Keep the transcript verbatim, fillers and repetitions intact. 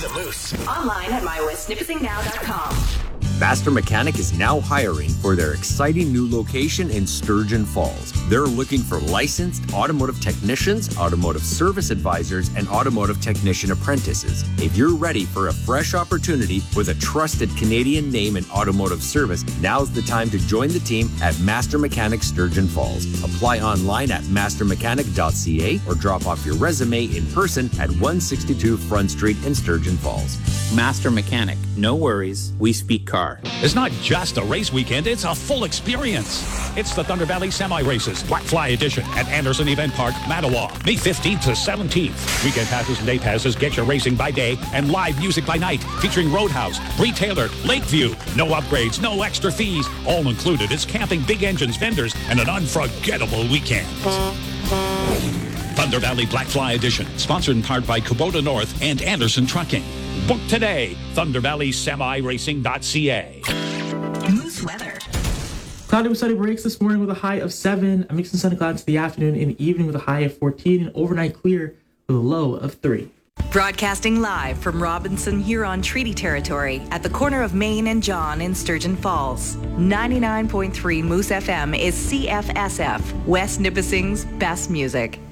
the Moose. Online at my west nipissing now dot com. Master Mechanic is now hiring for their exciting new location in Sturgeon Falls. They're looking for licensed automotive technicians, automotive service advisors, and automotive technician apprentices. If you're ready for a fresh opportunity with a trusted Canadian name in automotive service, now's the time to join the team at Master Mechanic Sturgeon Falls. Apply online at master mechanic dot c a or drop off your resume in person at one sixty-two Front Street in Sturgeon Falls. Master Mechanic. No worries. We speak car. It's not just a race weekend, it's a full experience. It's the Thunder Valley Semi Races, Black Fly Edition at Anderson Event Park, Mattawa, May fifteenth to seventeenth. Weekend passes and day passes get you racing by day and live music by night, featuring Roadhouse, Bree Taylor, Lakeview. No upgrades, no extra fees. All included is camping, big engines, vendors, and an unforgettable weekend. Thunder Valley Black Fly Edition, sponsored in part by Kubota North and Anderson Trucking. Book today, thunder valley semi racing dot c a. Moose weather. Cloudy with sunny breaks this morning with a high of seven. A mix of sun and clouds to the afternoon and evening with a high of fourteen. And overnight clear with a low of three. Broadcasting live from Robinson Huron Treaty Territory at the corner of Main and John in Sturgeon Falls. ninety-nine point three Moose F M is C F S F, West Nipissing's best music.